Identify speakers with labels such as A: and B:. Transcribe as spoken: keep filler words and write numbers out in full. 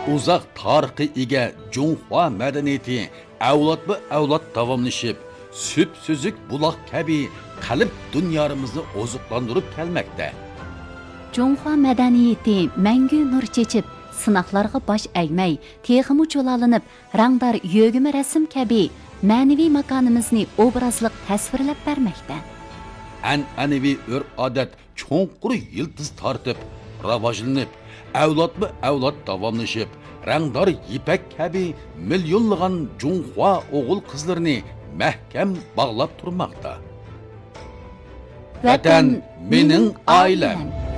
A: Uzaq tarixi ega Junhua madaniyati avlodma avlod davomlashib, süp-süzük buloq kabi qalb dunyomizni oziqlantirib kelmoqda.
B: Junhua madaniyati mangu nur chechib, sinoqlarga bosh egmay, texmi cho'lalinib, rangdor yo'g'imi rasm kabi ma'naviy makonimizni obrazliq tasvirlab bermoqda.
A: An'anaviy urf-odat cho'nqur yildiz tortib, rivojlanib, avlodma avlod davomlashib, rangdor ipak kabi millionlagan Junhua o'g'il qizlarini mahkam bog'lab turmoqda. Vatan mening oilam.